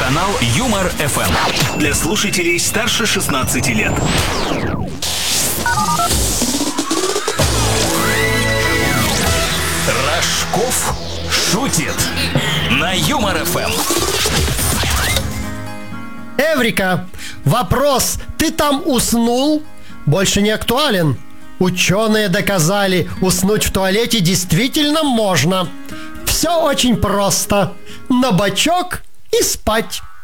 Канал Юмор ФМ. Для слушателей старше 16 лет. Рожков шутит на Юмор ФМ. Эврика, вопрос «ты там уснул?» больше не актуален. Ученые доказали, уснуть в туалете действительно можно. Все очень просто. На бочок и спать.